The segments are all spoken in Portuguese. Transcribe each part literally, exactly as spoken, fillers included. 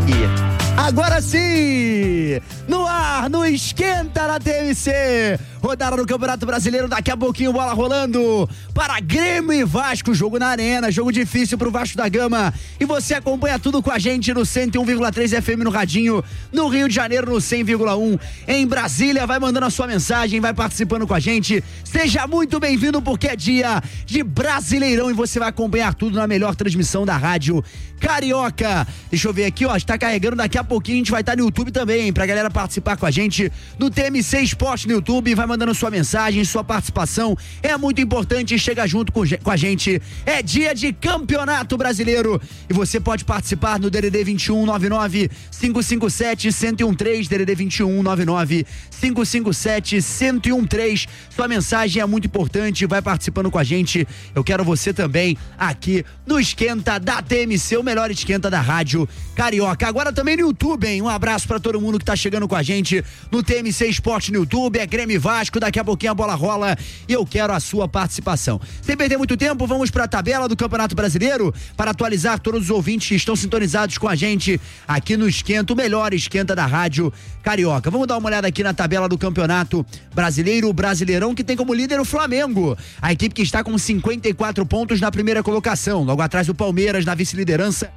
Agora sim, no ar, no Esquenta na T M C, rodada do Campeonato Brasileiro, daqui a pouquinho bola rolando para Grêmio e Vasco, jogo na Arena, jogo difícil pro Vasco da Gama, e você acompanha tudo com a gente no cento e um vírgula três F M no Radinho, no Rio de Janeiro no cem vírgula um, em Brasília, vai mandando a sua mensagem, vai participando com a gente, seja muito bem-vindo porque é dia de Brasileirão e você vai acompanhar tudo na melhor transmissão da rádio Carioca. Deixa eu ver aqui, ó, está carregando, daqui a pouquinho a gente vai estar no YouTube também, pra galera participar com a gente no T M C Esporte no YouTube, vai mandando sua mensagem, sua participação, é muito importante, chega junto com, com a gente, é dia de Campeonato Brasileiro, e você pode participar no D D D vinte e um, noventa e nove, cinco cinco sete, um zero um três, D D D vinte e um, noventa e nove, cinco cinco sete, um zero um três, sua mensagem é muito importante, vai participando com a gente, eu quero você também aqui no Esquenta da T M C, o melhor esquenta da rádio Carioca, agora também no YouTube, hein? Um abraço pra todo mundo que tá chegando com a gente no T M C Esporte no YouTube, é Grêmio e Vasco, daqui a pouquinho a bola rola e eu quero a sua participação. Sem perder muito tempo, vamos pra tabela do Campeonato Brasileiro para atualizar todos os ouvintes que estão sintonizados com a gente aqui no Esquenta, o melhor esquenta da rádio Carioca. Vamos dar uma olhada aqui na tabela do Campeonato Brasileiro, o Brasileirão, que tem como líder o Flamengo, a equipe que está com cinquenta e quatro pontos na primeira colocação, logo atrás o Palmeiras na vice-liderança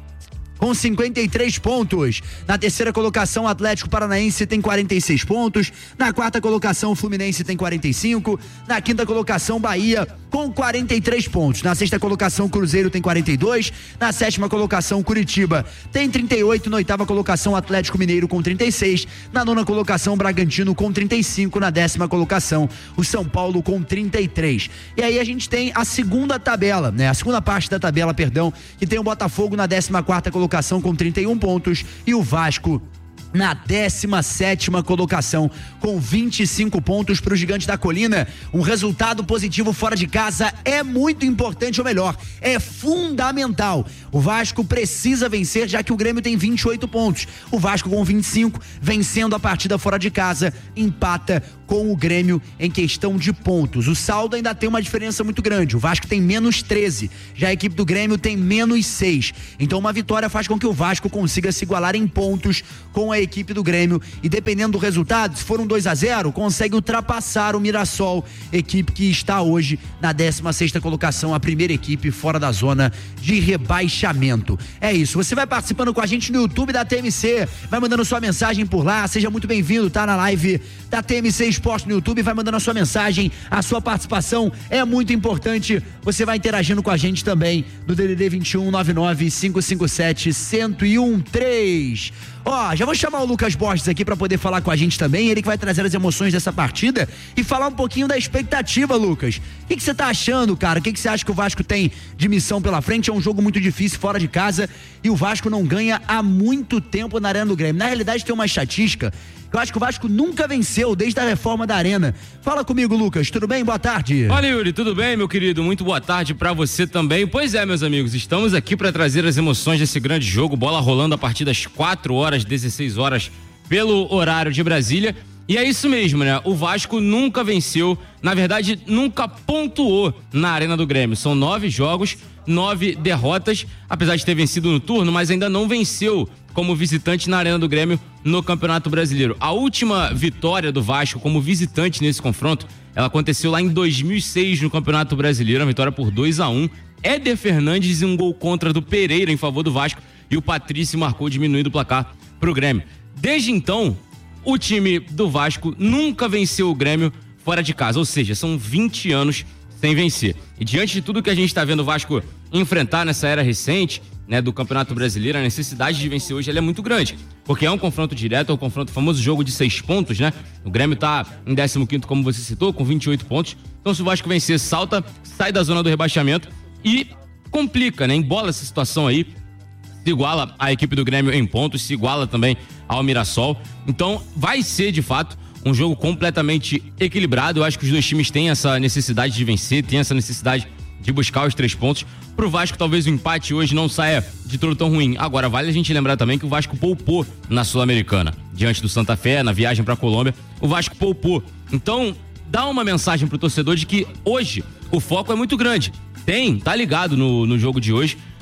com cinquenta e três pontos. Na terceira colocação, o Atlético Paranaense tem quarenta e seis pontos. Na quarta colocação, o Fluminense tem quarenta e cinco. Na quinta colocação, Bahia com quarenta e três pontos. Na sexta colocação, Cruzeiro tem quarenta e dois. Na sétima colocação, Curitiba tem trinta e oito. Na oitava colocação, Atlético Mineiro com trinta e seis. Na nona colocação, Bragantino com trinta e cinco. Na décima colocação, o São Paulo com trinta e três. E aí a gente tem a segunda tabela, né? A segunda parte da tabela, perdão, que tem o Botafogo na décima quarta colocação com trinta e um pontos e o Vasco na décima sétima colocação com vinte e cinco pontos para o Gigante da Colina. Um resultado positivo fora de casa é muito importante, ou melhor, é fundamental. O Vasco precisa vencer, já que o Grêmio tem vinte e oito pontos. O Vasco com vinte e cinco, vencendo a partida fora de casa, empata com o Grêmio em questão de pontos. O saldo ainda tem uma diferença muito grande. O Vasco tem menos treze, já a equipe do Grêmio tem menos seis. Então uma vitória faz com que o Vasco consiga se igualar em pontos com a equipe do Grêmio e dependendo do resultado, se for um dois a zero, consegue ultrapassar o Mirassol, equipe que está hoje na décima sexta colocação, a primeira equipe fora da zona de rebaixamento. É isso, você vai participando com a gente no YouTube da T M C, vai mandando sua mensagem por lá, seja muito bem-vindo, tá na live da T M C Esporte no YouTube, vai mandando a sua mensagem, a sua participação é muito importante, você vai interagindo com a gente também no D D D vinte e um, noventa e nove, cinco cinco sete, um zero um três. Ó, já vou chamar o Lucas Borges aqui pra poder falar com a gente também, ele que vai trazer as emoções dessa partida e falar um pouquinho da expectativa, Lucas. O que você tá achando, cara? O que você acha que o Vasco tem de missão pela frente? É um jogo muito difícil fora de casa e o Vasco não ganha há muito tempo na Arena do Grêmio. Na realidade tem uma estatística, eu acho que o Vasco nunca venceu desde a reforma da Arena. Fala comigo, Lucas, tudo bem? Boa tarde. Olha, Yuri, tudo bem, meu querido? Muito boa tarde pra você também. Pois é, meus amigos, estamos aqui pra trazer as emoções desse grande jogo, bola rolando a partir das quatro horas, dezesseis horas, pelo horário de Brasília. E é isso mesmo, né? O Vasco nunca venceu, na verdade, nunca pontuou na Arena do Grêmio. São nove jogos, nove derrotas, apesar de ter vencido no turno, mas ainda não venceu como visitante na Arena do Grêmio no Campeonato Brasileiro. A última vitória do Vasco como visitante nesse confronto, ela aconteceu lá em dois mil e seis no Campeonato Brasileiro, uma vitória por dois a um. Éder Fernandes e um gol contra do Pereira em favor do Vasco e o Patrício marcou diminuindo o placar pro Grêmio. Desde então, o time do Vasco nunca venceu o Grêmio fora de casa, ou seja, são vinte anos sem vencer. E diante de tudo que a gente está vendo o Vasco enfrentar nessa era recente, né, do Campeonato Brasileiro, a necessidade de vencer hoje ela é muito grande, porque é um confronto direto, é um confronto, famoso jogo de seis pontos, né? O Grêmio tá em décimo quinto, como você citou, com vinte e oito pontos. Então, se o Vasco vencer, salta, sai da zona do rebaixamento e complica, né? Embola essa situação aí, se iguala a equipe do Grêmio em pontos, se iguala também ao Mirassol. Então, vai ser, de fato, um jogo completamente equilibrado. Eu acho que os dois times têm essa necessidade de vencer, têm essa necessidade de buscar os três pontos. Pro Vasco, talvez o empate hoje não saia de tudo tão ruim. Agora, vale a gente lembrar também que o Vasco poupou na Sul-Americana, diante do Santa Fé, na viagem pra Colômbia. O Vasco poupou. Então, dá uma mensagem pro torcedor de que hoje o foco é muito grande. Tem, tá ligado no, no jogo de hoje,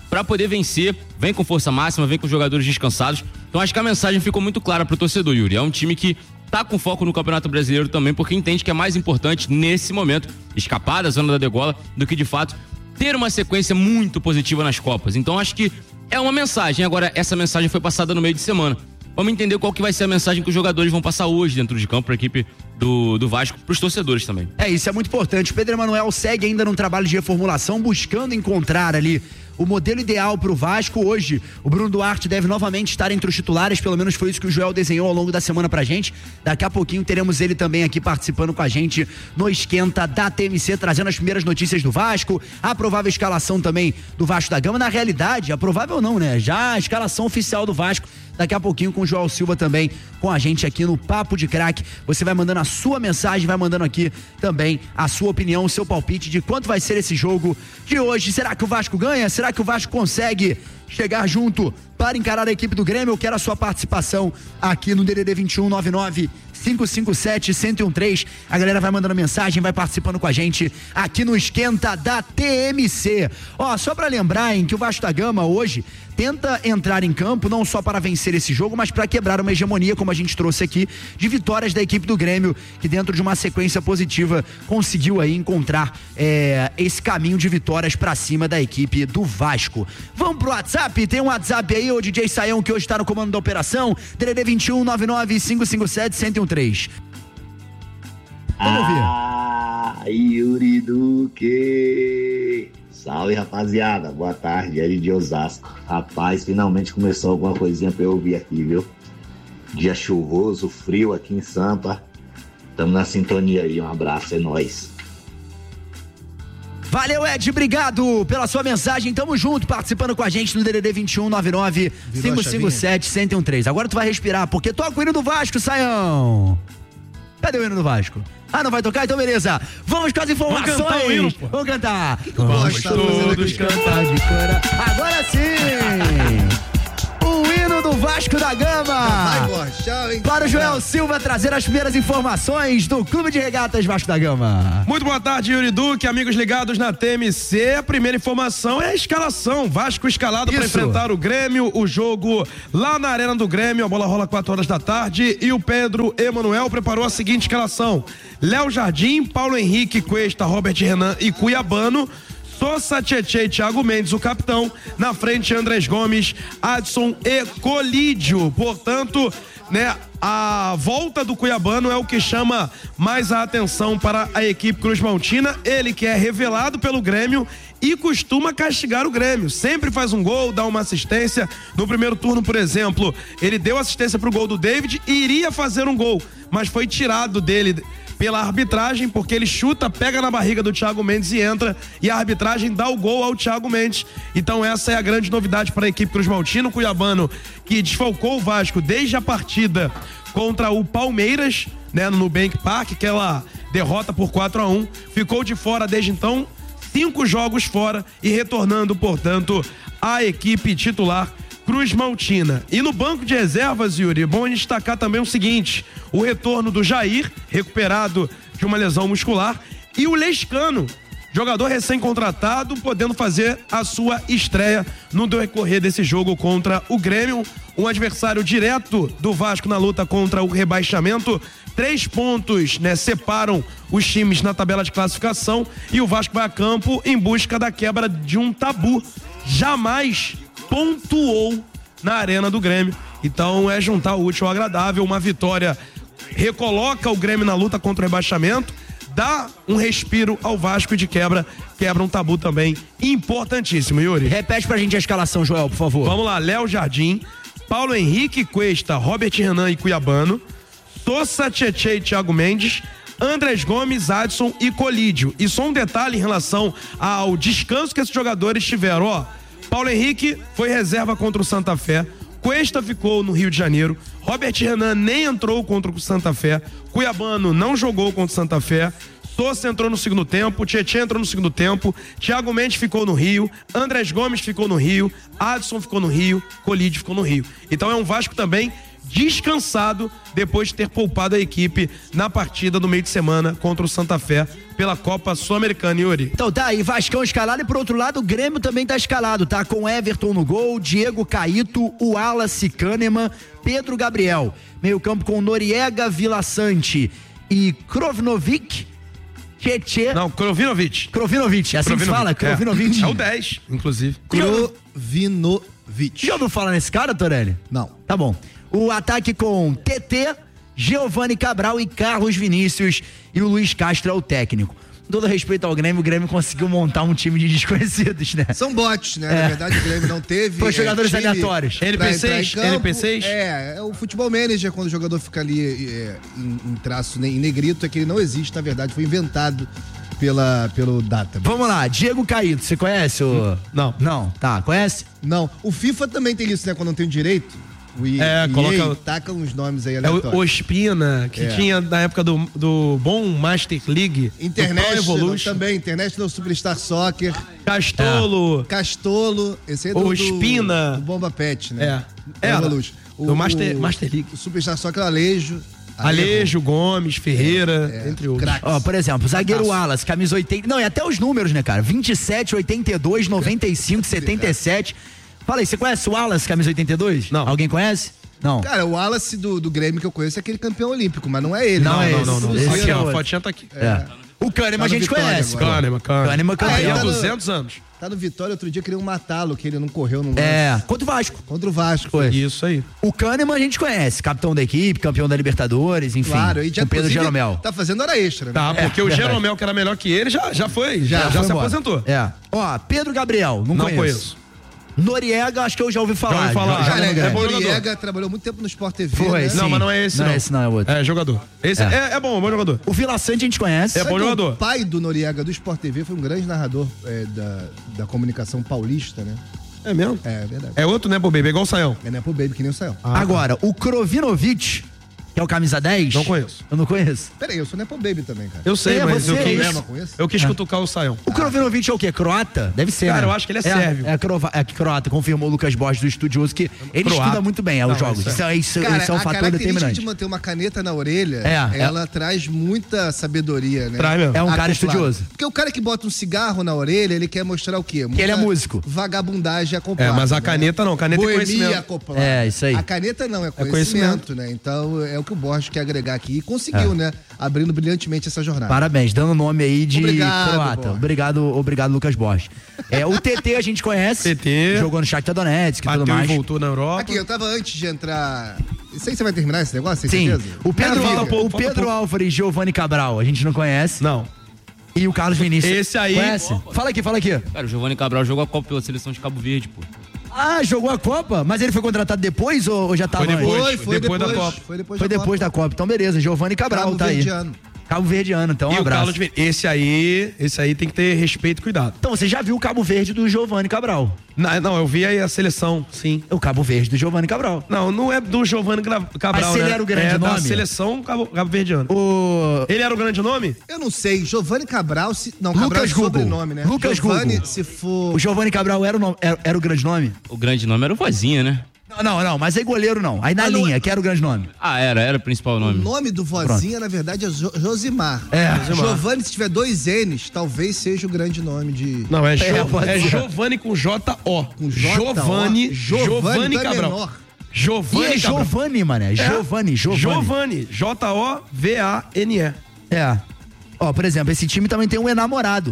para poder vencer, vem com força máxima, vem com jogadores descansados. Então acho que a mensagem ficou muito clara pro torcedor, Yuri. É um time que tá com foco no Campeonato Brasileiro também, porque entende que é mais importante nesse momento escapar da zona da degola do que de fato ter uma sequência muito positiva nas Copas. Então acho que é uma mensagem. Agora, essa mensagem foi passada no meio de semana. Vamos entender qual que vai ser a mensagem que os jogadores vão passar hoje dentro de campo para a equipe do, do Vasco, para os torcedores também. É, isso é muito importante. O Pedro Emanuel segue ainda num trabalho de reformulação, buscando encontrar ali o modelo ideal para o Vasco. Hoje, o Bruno Duarte deve novamente estar entre os titulares, pelo menos foi isso que o Joel desenhou ao longo da semana pra gente. Daqui a pouquinho teremos ele também aqui participando com a gente no Esquenta da T M C, trazendo as primeiras notícias do Vasco, a provável escalação também do Vasco da Gama. Na realidade, a provável não, né? Já a escalação oficial do Vasco, daqui a pouquinho com o Joel Silva também com a gente aqui no Papo de Craque. Você vai mandando a sua mensagem, vai mandando aqui também a sua opinião, o seu palpite de quanto vai ser esse jogo de hoje. Será que o Vasco ganha? Será que o Vasco consegue chegar junto para encarar a equipe do Grêmio? Eu quero a sua participação aqui no D D D vinte e um, nove nove cinco cinco sete, um zero um três. A galera vai mandando mensagem, vai participando com a gente aqui no Esquenta da T M C. Ó, só para lembrar, hein, que o Vasco da Gama hoje tenta entrar em campo não só para vencer esse jogo, mas para quebrar uma hegemonia, como a gente trouxe aqui, de vitórias da equipe do Grêmio, que dentro de uma sequência positiva conseguiu aí encontrar é, esse caminho de vitórias para cima da equipe do Vasco. Vamos pro WhatsApp? Tem um WhatsApp aí, o D J Saião, que hoje está no comando da operação, D D D vinte e um, nove nove cinco cinco sete, um zero um três. Vamos ouvir. Ah, Yuri Duque. Salve, rapaziada. Boa tarde, Ed de Osasco. Rapaz, finalmente começou alguma coisinha pra eu ouvir aqui, viu? Dia chuvoso, frio aqui em Sampa. Tamo na sintonia aí. Um abraço, é nóis. Valeu, Ed, obrigado pela sua mensagem. Tamo junto, participando com a gente no D D D vinte e um, nove nove cinco cinco sete, um zero um três. Agora tu vai respirar, porque toca o hino do Vasco, Saião. Cadê o hino do Vasco? Ah, não vai tocar? Então beleza. Vamos com as informações. Vamos cantar o hino, pô. Vamos cantar. Vamos todos cantar de cora. Agora sim. O hino do Vasco da Gama. Para o Joel Silva trazer as primeiras informações do Clube de Regatas Vasco da Gama. Muito boa tarde, Yuri Duque, amigos ligados na T M C. A primeira informação é a escalação. Vasco escalado para enfrentar o Grêmio. O jogo lá na Arena do Grêmio. A bola rola quatro horas da tarde. E o Pedro Emanuel preparou a seguinte escalação: Léo Jardim, Paulo Henrique, Cuesta, Robert Renan e Cuiabano. Sousa, Tietê e Thiago Mendes, o capitão. Na frente, Andrés Gomes, Adson e Colídio. Portanto, né, a volta do Cuiabano é o que chama mais a atenção para a equipe cruzmaltina. Ele que é revelado pelo Grêmio e costuma castigar o Grêmio. Sempre faz um gol, dá uma assistência. No primeiro turno, por exemplo, ele deu assistência pro gol do David e iria fazer um gol, mas foi tirado dele pela arbitragem, porque ele chuta, pega na barriga do Thiago Mendes e entra, e a arbitragem dá o gol ao Thiago Mendes. Então essa é a grande novidade para a equipe cruzmaltina. O Cuiabano, que desfalcou o Vasco desde a partida contra o Palmeiras, né, no Nubank Park, aquela derrota por quatro a um, ficou de fora desde então, cinco jogos fora e retornando, portanto, à equipe titular cruzmaltina. E no banco de reservas, Yuri, é bom destacar também o seguinte: o retorno do Jair, recuperado de uma lesão muscular, e o Lescano, jogador recém-contratado, podendo fazer a sua estreia no decorrer desse jogo contra o Grêmio, um adversário direto do Vasco na luta contra o rebaixamento. Três pontos, né, separam os times na tabela de classificação, e o Vasco vai a campo em busca da quebra de um tabu. Jamais pontuou na Arena do Grêmio. Então é juntar o útil ao agradável. Uma vitória recoloca o Grêmio na luta contra o rebaixamento, dá um respiro ao Vasco e de quebra, quebra um tabu também importantíssimo, Yuri. Repete pra gente a escalação, Joel, por favor. Vamos lá: Léo Jardim, Paulo Henrique, Cuesta, Robert Renan e Cuiabano, Sousa, Tietê e Thiago Mendes, Andrés Gomes, Adson e Colídio. E só um detalhe em relação ao descanso que esses jogadores tiveram, ó. Paulo Henrique foi reserva contra o Santa Fé, Cuesta ficou no Rio de Janeiro, Robert Renan nem entrou contra o Santa Fé, Cuiabano não jogou contra o Santa Fé, Sousa entrou no segundo tempo, Tietê entrou no segundo tempo, Thiago Mendes ficou no Rio, Andrés Gomes ficou no Rio, Adson ficou no Rio, Colídio ficou no Rio. Então é um Vasco também descansado depois de ter poupado a equipe na partida do meio de semana contra o Santa Fé pela Copa Sul-Americana, Yuri. Então tá aí, Vascão escalado e por outro lado o Grêmio também tá escalado, tá? Com Everton no gol, Diego Caíto, o Wallace Kahneman, Pedro Gabriel. Meio campo com Noriega, Vila Sante e Krovinovic, Tietê... Não, Krovinovic. Krovinovic, é assim que se fala? Krovinovic. É, é o dez, inclusive. Krovinovic. Já ouviu falar nesse cara, Torelli? Não. Tá bom. O ataque com T T, Giovani Cabral e Carlos Vinícius e o Luiz Castro é o técnico. Com todo respeito ao Grêmio, o Grêmio conseguiu montar um time de desconhecidos, né? São bots, né? É. Na verdade, o Grêmio não teve... Foi jogadores é, time aleatórios. N P seis? pra entrar em campo. N P seis? É, é o futebol manager, quando o jogador fica ali é, em, em traço, né, em negrito, é que ele não existe, na verdade, foi inventado pela, pelo Data. Vamos lá, Diego Caíto, você conhece o... Não. Não, tá, conhece? Não, o FIFA também tem isso, né? Quando não tem o direito, o I, É, E A coloca- taca uns nomes aí É aleatórios. o, o Espina, que É. tinha na época do, do bom Master League, do Internet Pro Evolution, também, Internet do Superstar Soccer, Castolo, Castolo, esse aí é do, O do- Espina. do Bomba Pet, né? É. Do Era. Evolution. Do Master- Master League. O Superstar Soccer Alejo. Alejo, Gomes, Ferreira, É, entre outros. craque. Ó, por exemplo, zagueiro Nossa. Wallace, camisa oitenta... Não, e até os números, né, cara? vinte e sete, oitenta e dois, noventa e cinco, setenta e sete... Fala aí, você conhece o Wallace, camisa oitenta e dois? Não. Alguém conhece? Não. Cara, o Wallace do, do Grêmio que eu conheço é aquele campeão olímpico, mas não é ele. Não é Não, esse. não, não. Esse Aqui, é ó, outro. a fotinha tá aqui. É. O Kahneman Tá a no gente Vitória conhece. agora. pô. Kahneman, Kahneman. Kahneman Ah, campeão. ele Há tá no- duzentos anos. Tá no Vitória, outro dia queriam matá-lo, que ele não correu no lance. É, contra o Vasco. Contra o Vasco. Foi. Isso aí. O Kahneman a gente conhece, capitão da equipe, campeão da Libertadores, enfim. Claro, e já o Pedro inclusive, Jeromel. tá fazendo hora extra, né? Tá, porque É, o verdade. Jeromel, que era melhor que ele, já, já foi. Já, já, foi se embora. aposentou. É. Ó, Pedro Gabriel, não, Não conheço. conheço. Noriega, acho que eu já ouvi falar. Já ouvi falar. Já, já Cara, não é, ganha. bom Noriega jogador. trabalhou muito tempo no Sport T V, Foi, né? sim. Não, mas não é esse, Não não. é esse, não, é outro. É, jogador. Esse É. é, é bom, é bom jogador. O Vila Sante a gente conhece. É bom Sabe que jogador. O pai do Noriega do Sport T V foi um grande narrador é, da, da comunicação paulista, né? É mesmo? É verdade. É outro, né, Bob? É igual o Saião. É Nepo Baby, que nem o Sayão. Agora, o Krovinovic, que é o camisa dez. Não conheço. Eu não conheço. Peraí, eu sou Nepo Baby também, cara. Eu sei, É, mas você eu é quis, problema com isso? eu quis cutucar o Saião. O Krovinovic é o quê? Croata? Deve ser, Cara, né? eu acho que ele é sérvio. É, crova- é croata, confirmou o Lucas Borges do Estudioso, que ele Croata. estuda muito bem é, os Não, jogos. isso é. Isso é, isso, Cara, isso é um a fator característica determinante. de manter uma caneta na orelha, É, é. ela traz muita sabedoria, né? Traz mesmo. É um cara Acoplado. estudioso. Porque o cara que bota um cigarro na orelha, ele quer mostrar o quê? Que ele é Muita músico. Vagabundagem acoplada. É, mas a né? caneta não. Caneta é Boemia conhecimento. acoplada. É, isso aí. A caneta não, é conhecimento, conhecimento. né? Então é o que o Borges quer agregar aqui. E conseguiu, né? Abrindo brilhantemente essa jornada. Parabéns, dando nome aí de Obrigado, croata. Borges. Obrigado, obrigado, Lucas Borges. É, o T T a gente conhece. T T. Jogou no Shakhtar Donetsk e tudo Bateu e mais. voltou na Europa. Aqui, eu tava antes de entrar... Isso aí você vai terminar esse negócio, tem Sim. certeza? O Pedro, Cara, Al- falta pouco, o falta Pedro pouco. Álvares e Giovani Cabral, a gente não conhece. Não. E o Carlos Vinícius. Esse aí- Conhece? Fala aqui, fala aqui. Cara, o Giovani Cabral jogou a Copa pela seleção de Cabo Verde, pô. Ah, jogou a Copa? Mas ele foi contratado depois ou, ou já tava Foi antes? depois. Foi, foi depois depois, da Copa. Foi depois Foi da depois da Copa. Então, beleza. Giovani Cabral Cabo tá aí. Verdeano. Cabo Verdeano, então um e o abraço. Carlos Vini- Esse aí, esse aí tem que ter respeito e cuidado. Então, você já viu o Cabo Verde do Giovani Cabral. Não, não, eu vi aí a seleção, sim. O Cabo Verde do Giovani Cabral. Não, não é do Giovanni Gra- Cabral, Mas se né? ele era o grande é da nome? seleção Cabo, Cabo Verdeano. O Ele era o grande nome? Eu não sei, Giovanni Cabral, se... Não, Cabral Lucas é Google. sobrenome, né? Lucas Giovanni, Google. se for... O Giovani Cabral era o, nome- era, era o grande nome? O grande nome era o Vozinha, né? Não, não, não. Mas aí goleiro não. Aí na Mas não linha, é- que era o grande nome. Ah, era, era o principal O nome. nome do vozinha, na verdade, é Jo- Josimar. É, Josimar. Giovanni, se tiver dois N's, talvez seja o grande nome de... Não, é, Jo- pode é ser. Giovanni com J O. Com J O. Giovanni, Giovanni, Giovanni então é Cabral. menor. E Giovanni é Cabral. Giovanni, mané. Giovanni, Giovanni. Giovanni. J O V A N E. É. Ó, por exemplo, esse time também tem um enamorado.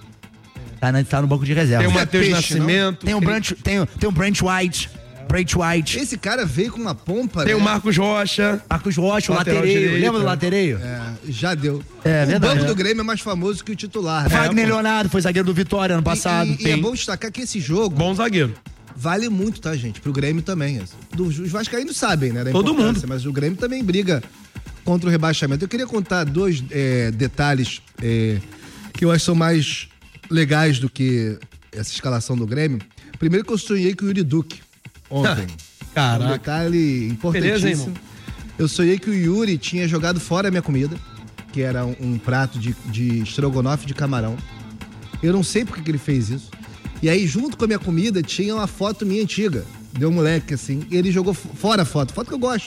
Tá, na- tá no banco de reserva. Tem o Não é Matheus peixe, não? Nascimento. Tem o Brent, tem, o- tem o Brent White. Brent White. Esse cara veio com uma pompa, Tem né? o Marcos Rocha. Marcos Rocha, o Lateral latereio. direito, Lembra do é. latereio? É, já deu. É, o verdade, banco né? do Grêmio é mais famoso que o titular, né? Wagner pô. Leonardo foi zagueiro do Vitória ano passado. E, e é bom destacar que esse jogo Bom zagueiro. vale muito, tá, gente? Pro Grêmio também. assim. Do- Os vascaínos sabem, né? Da Todo importância, mundo. Mas o Grêmio também briga contra o rebaixamento. Eu queria contar dois é, detalhes é, que eu acho que são mais legais do que essa escalação do Grêmio. Primeiro que eu sonhei com o Yuri Duque ontem. Um Caraca. detalhe Beleza, hein, importantíssimo. irmão? Eu sonhei que o Yuri tinha jogado fora a minha comida, que era um, um prato de, de estrogonofe de camarão. Eu não sei por que que ele fez isso. E aí, junto com a minha comida, tinha uma foto minha antiga. Deu um moleque, assim, e ele jogou fora a foto. Foto que eu gosto.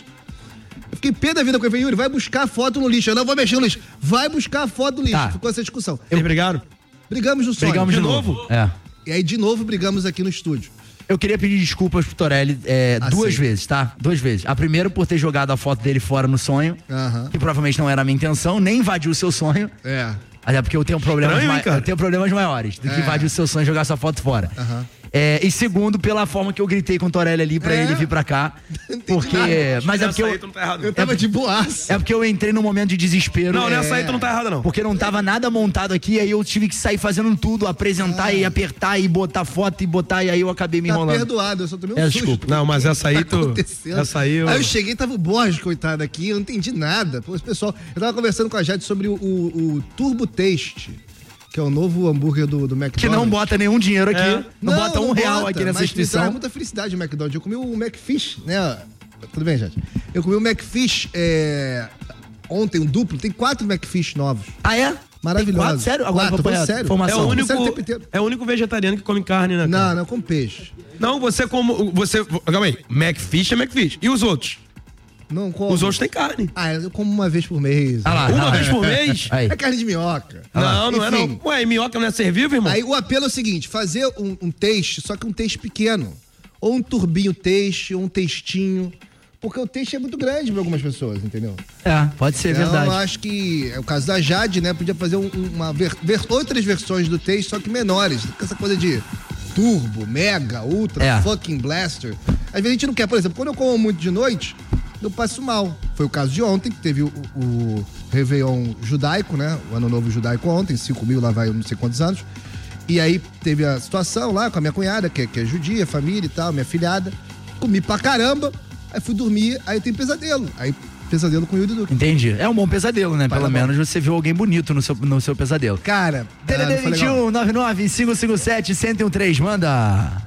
Eu fiquei pé da vida com ele. Yuri, vai buscar a foto no lixo. Eu não vou mexer no lixo. Vai buscar a foto no lixo. Tá. Ficou essa discussão. Eles brigaram? Brigamos no sonho. Brigamos de, De novo. novo? É. E aí, de novo, brigamos aqui no estúdio. Eu queria pedir desculpas pro Torelli é, Ah, duas sim. vezes, tá? Duas vezes. A primeira por ter jogado a foto dele fora no sonho, Aham. que provavelmente não era a minha intenção, nem invadiu o seu sonho. É. Até porque eu tenho problemas, Estranho, hein, mai- cara? eu tenho problemas maiores do que É. invadir o seu sonho e jogar sua foto fora. Aham. É, e segundo, pela forma que eu gritei com o Torelli ali pra É. ele vir pra cá. Porque. Mas é porque Nessa aí eu. tu não tá errado. Eu tava de boaça. É porque eu entrei num momento de desespero. Não, é, nessa aí tu não tá errado, não. Porque não tava nada montado aqui, aí eu tive que sair fazendo tudo, apresentar e apertar e botar foto e botar, e aí eu acabei me Tá enrolando. perdoado, eu só tomei um É, susto. desculpa. Não, mas essa aí Tá tu... acontecendo. Essa aí eu... Aí eu cheguei, tava o Borges, coitado, aqui, eu não entendi nada. Pô, esse pessoal, eu tava conversando com a Jade sobre o, o, o Turbo Taste, que é o novo hambúrguer do, do McDonald's. Que não bota nenhum dinheiro aqui. É. Não, bota um real bota, aqui nessa mas me instituição. traz muita felicidade o McDonald's. Eu comi o McFish, né? Tudo bem, gente? Eu comi o McFish é, ontem, um duplo. Tem quatro McFish novos. Ah, é? Maravilhoso. Tem quatro? Sério? Agora Quatro, eu vou falando apanhar sério. É informação. o, Não, único, sério o tempo inteiro. é o único vegetariano que come carne, né? Não, cara? não, com peixe. Não, você como... Você... Calma aí. McFish é McFish. E os outros? Não como. Os outros têm carne. Ah, eu como uma vez por mês. Ah lá, Uma ah, vez por mês? Aí. É carne de minhoca. Não, não é Enfim. não. Ué, e minhoca não é ser vivo, irmão? Aí o apelo é o seguinte: fazer um, um taste, só que um taste pequeno. Ou um turbinho taste, ou um textinho. Porque o taste é muito grande para algumas pessoas, entendeu? É, pode ser, Então, verdade. eu acho que é o caso da Jade, né? Podia fazer um- uma ver- ver- outras versões do taste, só que menores. Com essa coisa de turbo, mega, ultra, É. fucking blaster. Às vezes a gente não quer. Por exemplo, quando eu como muito de noite, eu passo mal. Foi o caso de ontem, que teve o, o Réveillon judaico, né? O Ano Novo judaico ontem, cinco mil, lá vai eu não sei quantos anos. E aí teve a situação lá com a minha cunhada, que é, que é judia, família e tal, minha filhada. Comi pra caramba, aí fui dormir, aí eu tenho pesadelo. Aí pesadelo com o Yuri Duque. Entendi. É um bom pesadelo, né? Vai Pelo lá, menos você viu alguém bonito no seu, no seu pesadelo. Cara, ah, T D D não foi vinte e legal. um, nove nove, cinco cinco sete, um zero um três, manda.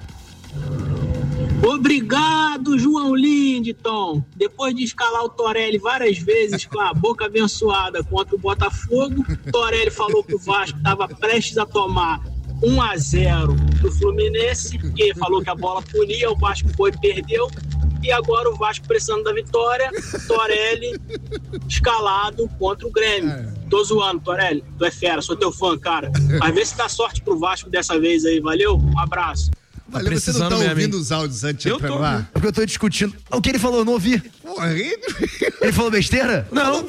Obrigado, João Lindeton. Depois de escalar o Torelli várias vezes com a boca abençoada contra o Botafogo, Torelli falou que o Vasco estava prestes a tomar um a zero do Fluminense, porque falou que a bola punia, o Vasco foi e perdeu. E agora o Vasco precisando da vitória, Torelli escalado contra o Grêmio. Tô zoando, Torelli. Tu é fera, sou teu fã, cara. Mas vê se dá sorte pro Vasco dessa vez aí, valeu? Um abraço. Valeu, você não precisando tá mesmo, ouvindo hein? os áudios antes Eu de tô programar? É porque eu tô discutindo. O que ele falou, eu não ouvi. Porra, ele... Ele falou besteira? Não,